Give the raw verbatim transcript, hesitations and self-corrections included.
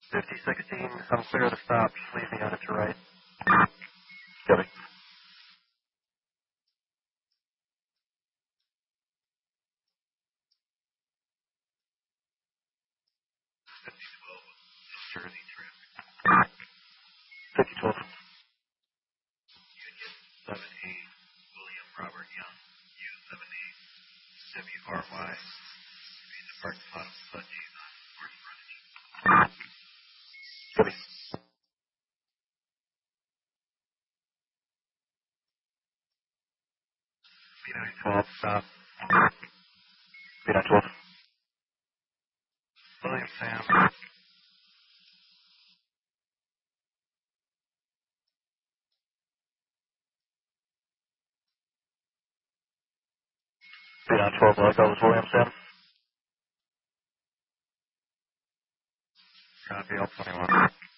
fifty sixteen, I'm clear to stop. Just leave the unit to right. Copy. Jersey trip. fifty twelve. seven eight, William Robert Young, U seven eight, W R Y. In the parking lot of Sudgate on North Frontage. Copy. B nine twelve, stop. B nine twelve. William Sam. B nine twelve, like that was William Sam. Copy, L twenty-one.